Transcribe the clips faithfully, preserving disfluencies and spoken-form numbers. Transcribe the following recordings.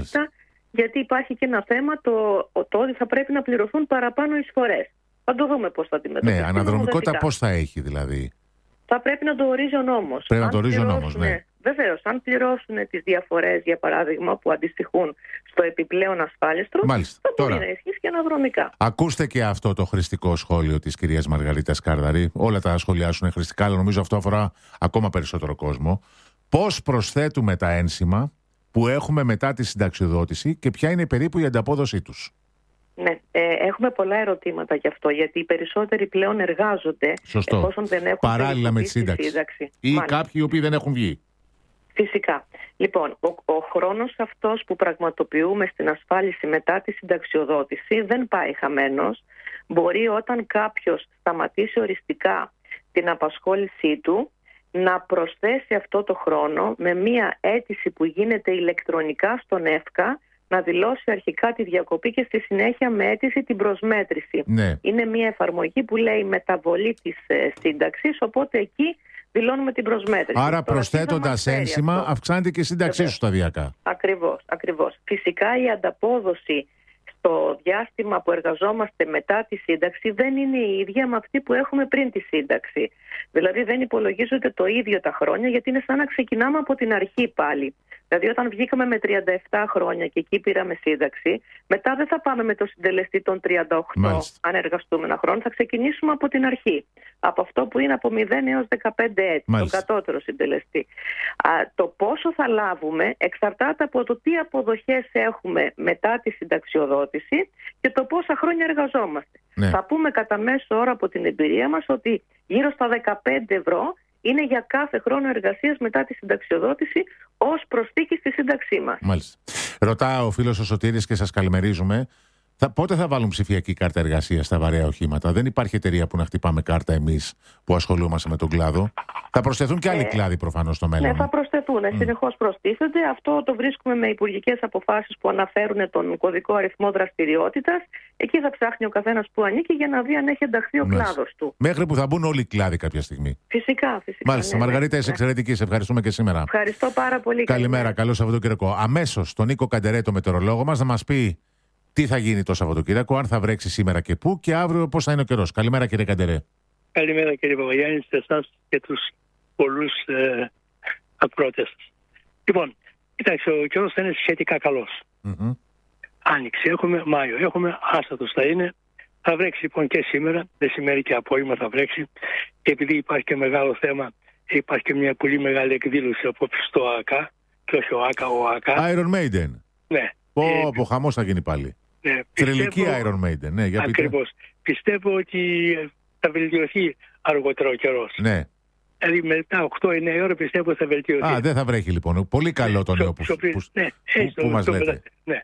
Μάλιστα. Γιατί υπάρχει και ένα θέμα το, το ότι θα πρέπει να πληρωθούν παραπάνω εισφορές. Θα το δούμε πώς θα αντιμετωπίσουμε. Ναι, αναδρομικότητα πώς θα έχει δηλαδή. Θα πρέπει να το ορίζει ο νόμος. Πρέπει αν να το ορίζει ο νόμος, ναι. Βεβαίως, αν πληρώσουν τις διαφορές, για παράδειγμα, που αντιστοιχούν στο επιπλέον ασφάλιστρο, Μάλιστα. θα μπορεί Τώρα, να ισχύσει και αναδρομικά. Ακούστε και αυτό το χρηστικό σχόλιο της κυρίας Μαργαρίτας Κάρδαρη. Όλα τα σχολιάσουν χρηστικά, αλλά νομίζω αυτό αφορά ακόμα περισσότερο κόσμο. Πώς προσθέτουμε τα ένσημα που έχουμε μετά τη συνταξιοδότηση και ποια είναι περίπου η ανταπόδοσή τους. Ναι, ε, έχουμε πολλά ερωτήματα γι' αυτό, γιατί οι περισσότεροι πλέον εργάζονται. Σωστό. Εφόσον δεν έχουν παράλληλα με τη σύνταξη. σύνταξη. Ή Μάλιστα. κάποιοι οι οποίοι δεν έχουν βγει. Φυσικά. Λοιπόν, ο, ο χρόνος αυτός που πραγματοποιούμε στην ασφάλιση μετά τη συνταξιοδότηση δεν πάει χαμένος. Μπορεί όταν κάποιος σταματήσει οριστικά την απασχόλησή του να προσθέσει αυτό το χρόνο με μία αίτηση που γίνεται ηλεκτρονικά στον ΕΦΚΑ, να δηλώσει αρχικά τη διακοπή και στη συνέχεια με αίτηση την προσμέτρηση. Ναι. Είναι μία εφαρμογή που λέει μεταβολή της ε, σύνταξης, οπότε εκεί δηλώνουμε την προσμέτρηση. Άρα προσθέτοντας ένσημα αυτό, αυξάνεται και η σύνταξή σου σταδιακά. Ακριβώς, ακριβώς. Φυσικά η ανταπόδοση στο διάστημα που εργαζόμαστε μετά τη σύνταξη δεν είναι η ίδια με αυτή που έχουμε πριν τη σύνταξη. Δηλαδή δεν υπολογίζονται το ίδιο τα χρόνια, γιατί είναι σαν να ξεκινάμε από την αρχή πάλι. Δηλαδή όταν βγήκαμε με τριάντα επτά χρόνια και εκεί πήραμε σύνταξη, μετά δεν θα πάμε με το συντελεστή των τριάντα οκτώ. Μάλιστα. Αν εργαστούμε ένα χρόνο, θα ξεκινήσουμε από την αρχή. Από αυτό που είναι από μηδέν έως δεκαπέντε έτη, Μάλιστα. τον κατώτερο συντελεστή. Α, το πόσο θα λάβουμε εξαρτάται από το τι αποδοχές έχουμε μετά τη συνταξιοδότηση και το πόσα χρόνια εργαζόμαστε. Ναι. Θα πούμε κατά μέσο όρο από την εμπειρία μας ότι γύρω στα δεκαπέντε ευρώ είναι για κάθε χρόνο εργασίας μετά τη συνταξιοδότηση ως προσθήκη στη σύνταξή μας. Μάλιστα. Ρωτά ο φίλος ο Σωτήρης και σας καλημερίζουμε. Θα, πότε θα βάλουν ψηφιακή κάρτα εργασίας στα βαρέα οχήματα? Δεν υπάρχει εταιρεία που να χτυπάμε κάρτα εμείς που ασχολούμαστε με τον κλάδο. Θα προσθεθούν και άλλοι ε, κλάδοι προφανώς στο μέλλον. Ναι, θα προσθεθούν. Mm. Συνεχώς προστίθενται. Αυτό το βρίσκουμε με υπουργικές αποφάσεις που αναφέρουν τον κωδικό αριθμό δραστηριότητας. Εκεί θα ψάχνει ο καθένας που ανήκει για να δει αν έχει ενταχθεί ο Μάλιστα. κλάδος του. Μέχρι που θα μπουν όλοι οι κλάδοι κάποια στιγμή. Φυσικά, φυσικά. Μάλιστα. Ναι, Μαργαρίτα, ναι, είσαι ναι. εξαιρετική. Σε ευχαριστούμε και σήμερα. Ευχαριστώ πάρα πολύ. Καλημέρα. Καλό Σαββατοκύριακο. Αμέσως τον Νίκο Καντερέ, το μετεωρολόγο μας, να μας πει τι θα γίνει το Σαββατοκύριακο, αν θα βρέξει σήμερα και πού και αύριο πώς θα είναι ο καιρός. Καλημέρα, κύριε Καντερέ. Καλημέρα, κύριε Παπαγιάννη, σε εσάς και τους πολλούς ε, ακρότες σας. Λοιπόν, κοιτάξτε, ο καιρός θα είναι σχετικά καλός. Mm-hmm. Άνοιξη έχουμε, Μάιο έχουμε, άστατος θα είναι. Θα βρέξει λοιπόν και σήμερα, μεσημέρι και απόγευμα θα βρέξει. Και επειδή υπάρχει και μεγάλο θέμα, υπάρχει και μια πολύ μεγάλη εκδήλωση απόψε στο ΑΚΑ, και όχι ο ΑΚΑ, ο ΑΚΑ. Iron Maiden. Ναι. Πω, ε, πω, χαμός θα γίνει πάλι. Ναι, Τρελική Iron Maiden. Ναι, για πείτε. Ακριβώς. Πιστεύω ότι θα βελτιωθεί αργότερα ο καιρός. Ναι. Δηλαδή μετά οκτώ εννέα ώρα πιστεύω ότι θα βελτιωθεί. Α, δεν θα βρέχει λοιπόν. Πολύ καλό το νέο που, πιο, πιο, που, ναι, που, που μας λέτε. Ναι.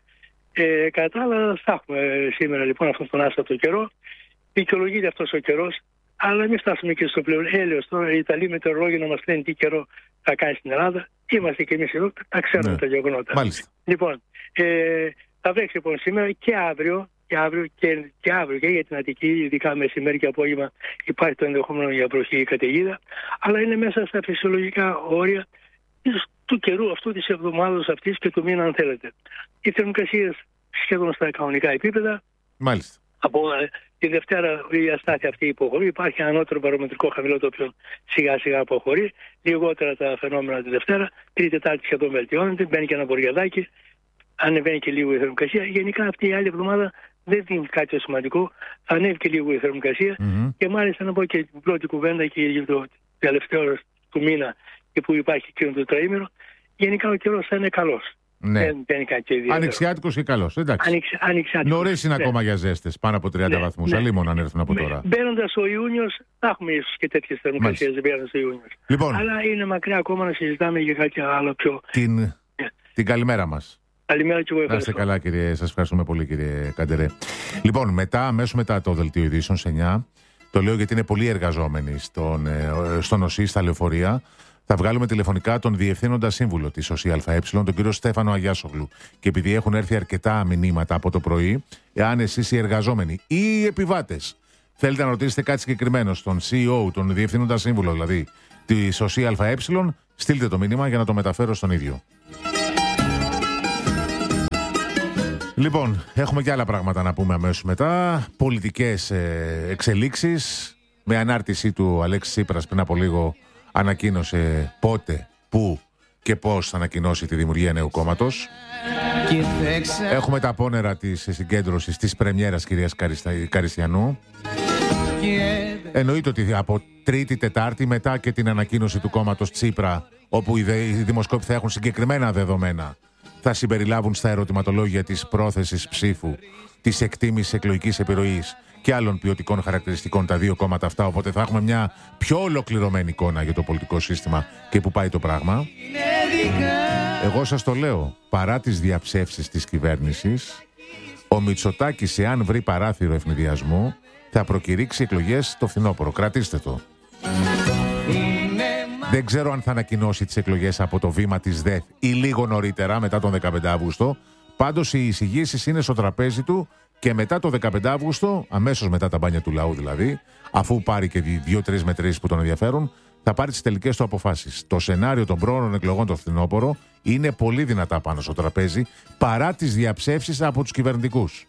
Ε, κατά άλλα θα έχουμε σήμερα λοιπόν αυτόν τον άστατο καιρό. Δικαιολογείται αυτός ο καιρός, αλλά μην φτάσουμε και στο πλέον έλεος. Τώρα οι Ιταλοί μετεωρολόγοι να μας λένε τι καιρό θα κάνει στην Ελλάδα. Είμαστε και εμείς εδώ, τα ξέρουμε ναι. τα γεγονότα. Μάλιστα. Λοιπόν, ε, θα βρέξει λοιπόν σήμερα και αύριο. Και αύριο και, και αύριο και για την Αττική, ειδικά μεσημέρι και απόγευμα, υπάρχει το ενδεχόμενο για βροχή ή καταιγίδα, αλλά είναι μέσα στα φυσιολογικά όρια του καιρού αυτού, της εβδομάδας αυτής και του μήνα, αν θέλετε. Οι θερμοκρασίες σχεδόν στα κανονικά επίπεδα. Μάλιστα. Από τη Δευτέρα η αστάθεια αυτή υποχωρεί. Υπάρχει ένα ανώτερο βαρομετρικό χαμηλό το οποίο σιγά σιγά αποχωρεί. Λιγότερα τα φαινόμενα τη Δευτέρα. Τρίτη Τετάρτη σχεδόν βελτιώνεται. Μπαίνει και ένα βοριαδάκι. Ανεβαίνει και λίγο η θερμοκρασία. Γενικά αυτή η άλλη εβδομάδα δεν δίνει κάτι σημαντικό. Θα ανέβει και λίγο η θερμοκρασία. Mm-hmm. Και μάλιστα να πω και την πρώτη κουβέντα και για το τελευταίο του μήνα και που υπάρχει εκείνο το τραήμερο. Γενικά ο καιρός θα είναι καλός. Ναι. Δεν, δεν είναι κάτι ιδιαίτερο. Ανοιξιάτικος και καλός. Εντάξει. Ανοιξ, Νωρίς είναι ναι. ακόμα για ζέστες, πάνω από τριάντα ναι. βαθμούς. Ναι. Αλλήμον αν έρθουν από ναι. τώρα. Μπαίνοντας ο Ιούνιος, θα έχουμε ίσως και τέτοιες θερμοκρασίες μπαίνοντας ο Ιούνιος. Λοιπόν, αλλά είναι μακριά ακόμα να συζητάμε για κάτι άλλο πιο. Την, ναι. την καλημέρα μας. Καλημέρα και εγώ ευχαριστώ. Να είστε καλά, κύριε. Σας ευχαριστούμε πολύ, κύριε Καντερέ. Λοιπόν, μετά, αμέσως μετά το δελτίο ειδήσεων σε εννιά, το λέω γιατί είναι πολλοί εργαζόμενοι στον, στον ΟΣΥ, στα λεωφορεία. Θα βγάλουμε τηλεφωνικά τον διευθύνοντα σύμβουλο της ΟΣΥ ΑΕ, τον κύριο Στέφανο Αγιάσογλου. Και επειδή έχουν έρθει αρκετά μηνύματα από το πρωί, εάν εσείς οι εργαζόμενοι ή οι επιβάτες θέλετε να ρωτήσετε κάτι συγκεκριμένο στον σι ι ο, τον διευθύνοντα σύμβουλο δηλαδή της ΟΣΥ ΑΕ, στείλτε το μήνυμα για να το μεταφέρω στον ίδιο. Λοιπόν, έχουμε και άλλα πράγματα να πούμε αμέσως μετά. Πολιτικές ε, εξελίξεις. Με ανάρτησή του Αλέξη Τσίπρας πριν από λίγο ανακοίνωσε πότε, πού και πώς θα ανακοινώσει τη δημιουργία νέου κόμματος. Έχουμε τα πόνερα της συγκέντρωσης της πρεμιέρας κυρίας Καριστιανού. Εννοείται ότι από Τρίτη, Τετάρτη μετά και την ανακοίνωση του κόμματος Τσίπρα, όπου οι δημοσκόποι θα έχουν συγκεκριμένα δεδομένα, θα συμπεριλάβουν στα ερωτηματολόγια της πρόθεσης ψήφου, της εκτίμησης εκλογικής επιρροής και άλλων ποιοτικών χαρακτηριστικών τα δύο κόμματα αυτά, οπότε θα έχουμε μια πιο ολοκληρωμένη εικόνα για το πολιτικό σύστημα και που πάει το πράγμα. Εγώ σας το λέω, παρά τις διαψεύσεις της κυβέρνησης, ο Μητσοτάκης, εάν βρει παράθυρο ευνηδιασμού, θα προκηρύξει εκλογές το φθινόπωρο. Κρατήστε το. Δεν ξέρω αν θα ανακοινώσει τις εκλογές από το βήμα της ΔΕΘ ή λίγο νωρίτερα, μετά τον δεκαπέντε Αύγουστο. Πάντως οι εισηγήσεις είναι στο τραπέζι του και μετά το δεκαπέντε Αύγουστο, αμέσως μετά τα μπάνια του λαού δηλαδή, αφού πάρει και δύο-τρεις μετρήσεις που τον ενδιαφέρουν, θα πάρει τις τελικές του αποφάσεις. Το σενάριο των πρόωρων εκλογών το φθινόπωρο είναι πολύ δυνατά πάνω στο τραπέζι, παρά τις διαψεύσεις από τους κυβερνητικούς.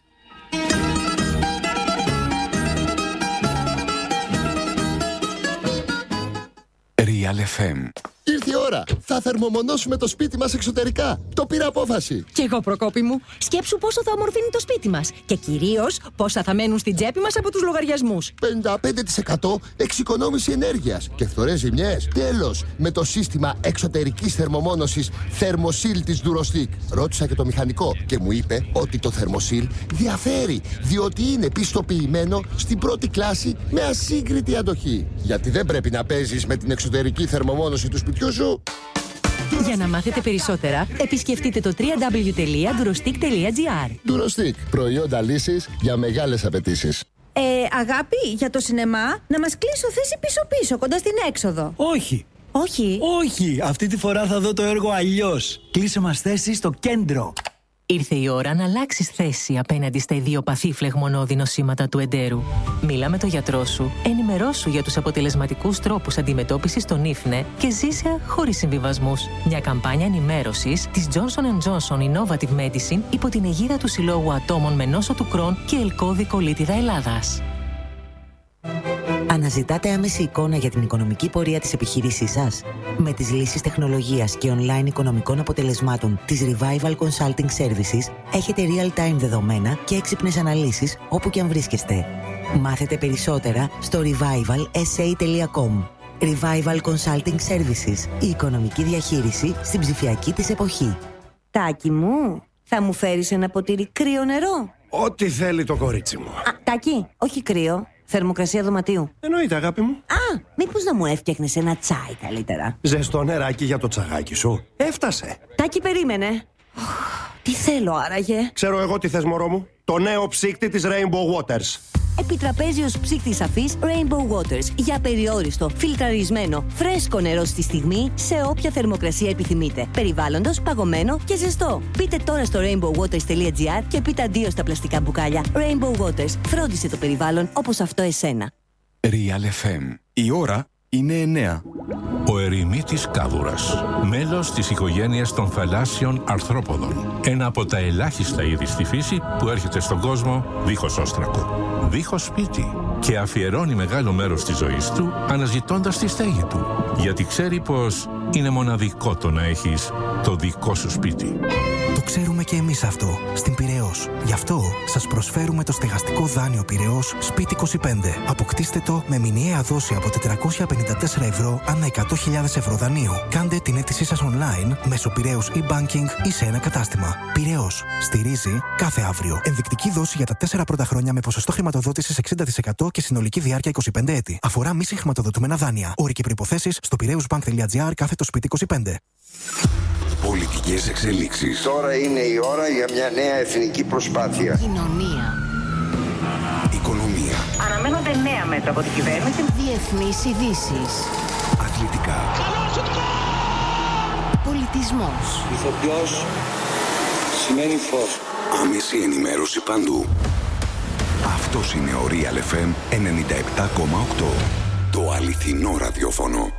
Real εφ εμ. Ήρθε η ώρα. Θα θερμομονώσουμε το σπίτι μας εξωτερικά. Το πήρα απόφαση. Κι εγώ, Προκόπη μου. Σκέψου πόσο θα ομορφύνει το σπίτι μας. Και κυρίως πόσα θα μένουν στην τσέπη μας από τους λογαριασμούς. πενήντα πέντε τοις εκατό εξοικονόμηση ενέργειας. Και φθορές ζημιές. Τέλος. Με το σύστημα εξωτερικής θερμομόνωσης Thermosil της Durostic. Ρώτησα και το μηχανικό και μου είπε ότι το Thermosil διαφέρει. Διότι είναι πιστοποιημένο στην πρώτη κλάση με ασύγκριτη αντοχή. Γιατί δεν πρέπει να παίζεις με την εξωτερική θερμομόνωση του σπιτιού σου. Για να μάθετε περισσότερα, επισκεφτείτε το double-u double-u double-u τελεία durostic τελεία gr. Durostic. Προϊόντα λύσης για μεγάλες απαιτήσεις. Ε, αγάπη, για το σινεμά, να μας κλείσω θέση πίσω-πίσω, κοντά στην έξοδο. Όχι. Όχι. Όχι, αυτή τη φορά θα δω το έργο αλλιώς. Κλείσε μας θέση στο κέντρο. Ήρθε η ώρα να αλλάξεις θέση απέναντι στα ιδιοπαθή φλεγμονώδη νοσήματα του εντέρου. Μίλα με τον γιατρό σου, ενημερώσου για τους αποτελεσματικούς τρόπους αντιμετώπισης των ίφνε και ζήσε χωρίς συμβιβασμούς. Μια καμπάνια ενημέρωσης της Johnson εντ Johnson Innovative Medicine υπό την αιγίδα του Συλλόγου Ατόμων με νόσο του Κρόν και Ελκώδη Κολίτιδα Ελλάδας. Αναζητάτε άμεση εικόνα για την οικονομική πορεία της επιχείρησής σας? Με τις λύσεις τεχνολογίας και online οικονομικών αποτελεσμάτων της Revival Consulting Services έχετε real-time δεδομένα και έξυπνες αναλύσεις όπου και αν βρίσκεστε. Μάθετε περισσότερα στο revival s a τελεία com. Revival Consulting Services. Η οικονομική διαχείριση στην ψηφιακή της εποχή. Τάκη μου, θα μου φέρεις ένα ποτήρι κρύο νερό? Ό,τι θέλει το κορίτσι μου. Α, Τάκη, όχι κρύο. Θερμοκρασία δωματίου. Εννοείται, αγάπη μου. Α, μήπως να μου έφτιαχνες ένα τσάι καλύτερα? Ζεστό νεράκι για το τσαγάκι σου. Έφτασε. Τάκη, περίμενε. Τι θέλω άραγε? Ξέρω εγώ τι θες, μωρό μου. Το νέο ψύκτη της Rainbow Waters. Επιτραπέζιος ψύκτης σαφής Rainbow Waters. Για περιόριστο, φιλτραρισμένο, φρέσκο νερό στη στιγμή, σε όποια θερμοκρασία επιθυμείτε. Περιβάλλοντος, παγωμένο και ζεστό. Μπείτε τώρα στο rainbow waters τελεία gr και πείτε αντίο στα πλαστικά μπουκάλια. Rainbow Waters. Φρόντισε το περιβάλλον όπως αυτό εσένα. Real εφ εμ. Η ώρα είναι εννέα. Ο ερημίτης κάδουρας, μέλος της οικογένειας των θαλάσσιων αρθρόποδων. Ένα από τα ελάχιστα είδη στη φύση που έρχεται στον κόσμο δίχως όστρακο, δίχως σπίτι και αφιερώνει μεγάλο μέρος της ζωής του αναζητώντας τη στέγη του. Γιατί ξέρει πως είναι μοναδικό το να έχεις το δικό σου σπίτι. Το ξέρουμε και εμείς αυτό, στην Πειραιώς. Γι' αυτό σας προσφέρουμε το στεγαστικό δάνειο Πειραιώς Σπίτι είκοσι πέντε. Αποκτήστε το με μηνιαία δόση από τετρακόσια πενήντα τέσσερα ευρώ ανά εκατό χιλιάδες ευρώ δανείου. Κάντε την αίτησή σας online μέσω Πειραιώς e-banking ή σε ένα κατάστημα. Πειραιώς. Στηρίζει κάθε αύριο. Ενδεικτική δόση για τα τέσσερα πρώτα χρόνια με ποσοστό χρηματοδότησης εξήντα τοις εκατό και συνολική διάρκεια είκοσι πέντε έτη. Αφορά μη συγχρηματοδοτούμενα δάνεια. Όροι και προϋποθέσεις στο πειραιώσbank τελεία gr κάθετο σπίτι είκοσι πέντε. Πολιτικές εξελίξεις. Τώρα είναι η ώρα για μια νέα εθνική προσπάθεια. Κοινωνία. Οικονομία. Αναμένονται νέα μέτρα από την κυβέρνηση. Διεθνείς ειδήσεις. Αθλητικά. Πολιτισμός. Ηθοποιός σημαίνει φως. Άμεση ενημέρωση παντού. Αυτός είναι ο Real εφ εμ ενενήντα επτά κόμμα οκτώ. Το αληθινό ραδιόφωνο.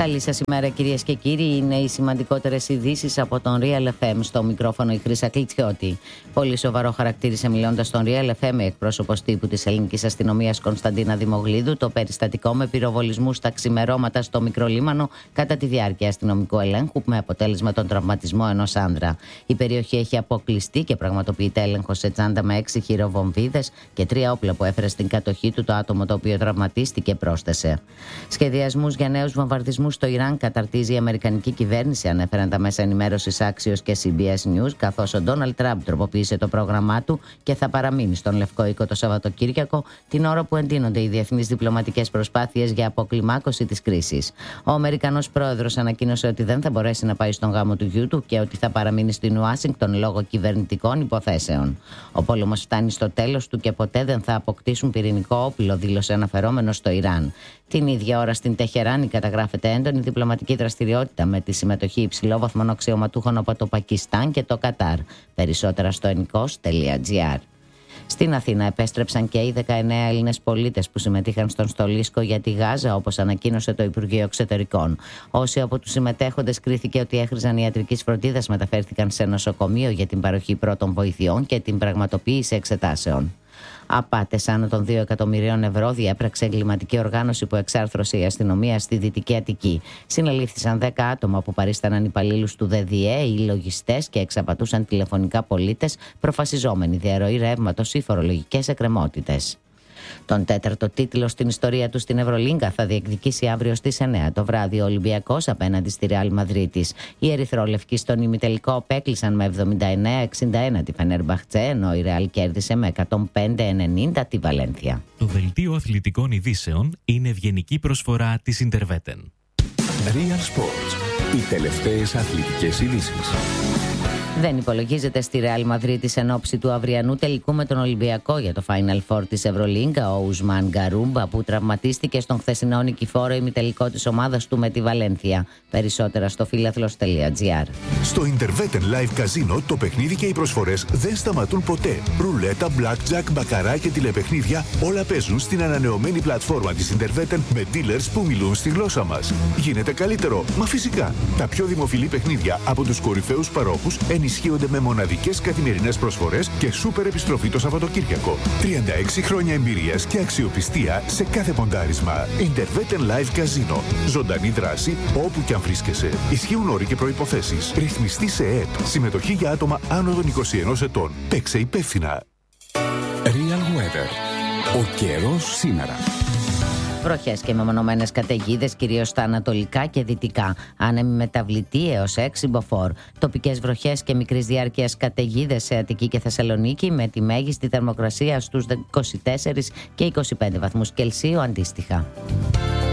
Καλή σας ημέρα, κυρίες και κύριοι. Είναι οι σημαντικότερες ειδήσεις από τον Real εφ εμ. Στο μικρόφωνο η Χρύσα Κλιτσιώτη. Πολύ σοβαρό χαρακτήρισε, μιλώντας στον Real εφ εμ, η εκπρόσωπος τύπου της ελληνικής αστυνομίας Κωνσταντίνα Δημογλίδου, το περιστατικό με πυροβολισμούς στα ξημερώματα στο Μικρολίμανο κατά τη διάρκεια αστυνομικού ελέγχου, με αποτέλεσμα τον τραυματισμό ενός άνδρα. Η περιοχή έχει αποκλειστεί και πραγματοποιείται έλεγχος σε τσάντα με έξι χειροβομβίδες και τρία όπλα που έφερε στην κατοχή του το άτομο το οποίο τραυματίστηκε, πρόσθεσε. Σχεδιασμούς για νέους βομβαρδισμούς στο Ιράν καταρτίζει η αμερικανική κυβέρνηση, ανέφεραν τα μέσα ενημέρωσης Axios και σι μπι ες News, καθώς ο Ντόναλντ Τραμπ τροποποίησε το πρόγραμμά του και θα παραμείνει στον Λευκό Οίκο το Σαββατοκύριακο, την ώρα που εντείνονται οι διεθνείς διπλωματικές προσπάθειες για αποκλιμάκωση της κρίσης. Ο Αμερικανός πρόεδρος ανακοίνωσε ότι δεν θα μπορέσει να πάει στον γάμο του γιού του και ότι θα παραμείνει στην Ουάσιγκτον λόγω κυβερνητικών υποθέσεων. Ο πόλεμος φτάνει στο τέλος του και ποτέ δεν θα αποκτήσουν πυρηνικό όπλο, δήλωσε αναφερόμενος στο Ιράν. Την ίδια ώρα στην Τεχεράνη καταγράφεται έντονη διπλωματική δραστηριότητα με τη συμμετοχή υψηλόβαθμων αξιωματούχων από το Πακιστάν και το Κατάρ. Περισσότερα στο ενικός τελεία τζι άρ. Στην Αθήνα επέστρεψαν και οι δεκαεννέα Έλληνες πολίτες που συμμετείχαν στον στολίσκο για τη Γάζα, όπως ανακοίνωσε το Υπουργείο Εξωτερικών. Όσοι από τους συμμετέχοντες κρίθηκε ότι έχριζαν ιατρικής φροντίδας μεταφέρθηκαν σε νοσοκομείο για την παροχή πρώτων βοηθειών και την πραγματοποίηση εξετάσεων. Απάτες άνω των δύο εκατομμυρίων ευρώ διέπραξε εγκληματική οργάνωση που εξάρθρωσε η αστυνομία στη Δυτική Αττική. Συνελήφθησαν δέκα άτομα που παρίσταναν υπαλλήλους του ΔΔΕ ή λογιστές και εξαπατούσαν τηλεφωνικά πολίτες, προφασιζόμενοι διαρροή ρεύματος ή φορολογικές εκκρεμότητες. Τον τέταρτο τίτλο στην ιστορία του στην Ευρωλίγκα θα διεκδικήσει αύριο στις εννέα το βράδυ ο Ολυμπιακός απέναντι στη Ρεάλ Μαδρίτης. Οι ερυθρόλευκοι στον ημιτελικό απέκλεισαν με εβδομήντα εννέα εξήντα ένα τη Φενέρμπαχτσε, ενώ η Ρεάλ κέρδισε με εκατόν πέντε ενενήντα τη Βαλένθια. Το δελτίο αθλητικών ειδήσεων είναι ευγενική προσφορά της Ιντερβέτεν. Real Sports. Οι τελευταίες αθλητικές ειδήσεις. Δεν υπολογίζεται στη Ρεάλ Μαδρίτης εν ώψη του αυριανού τελικού με τον Ολυμπιακό για το Final Four της Ευρωλίγκα ο Ουσμάν Γκαρούμπα, που τραυματίστηκε στον χθεσινό νικηφόρο ημιτελικό της ομάδας του με τη Βαλένθια. Περισσότερα στο φίλαθλος τελεία τζι άρ. Στο Intervetten Live Casino το παιχνίδι και οι προσφορές δεν σταματούν ποτέ. Ρουλέτα, blackjack, μπακαρά και τηλεπαιχνίδια όλα παίζουν στην ανανεωμένη πλατφόρμα της Intervetten με dealers που μιλούν στη γλώσσα μας. Γίνεται καλύτερο, μα φυσικά. Τα πιο δημοφιλή παιχνίδια από τους κορυφαίους παρόχους ενισχύονται με μοναδικές καθημερινές προσφορές και σούπερ επιστροφή το Σαββατοκύριακο. τριάντα έξι χρόνια εμπειρίας και αξιοπιστία σε κάθε ποντάρισμα. Intervetten Live Casino. Ζωντανή δράση όπου κι αν βρίσκεσαι. Ισχύουν όροι και προϋποθέσεις. Ρυθμιστή σε ΕΕΠ. Συμμετοχή για άτομα άνω των είκοσι ενός ετών. Παίξε υπεύθυνα. Real Weather. Ο καιρός σήμερα. Βροχές και μεμονωμένες καταιγίδες κυρίως στα ανατολικά και δυτικά. Άνεμη μεταβλητή έως έξι μποφόρ. Τοπικές βροχές και μικρής διάρκειας καταιγίδες σε Αττική και Θεσσαλονίκη, με τη μέγιστη θερμοκρασία στους είκοσι τέσσερα και είκοσι πέντε βαθμούς Κελσίου αντίστοιχα.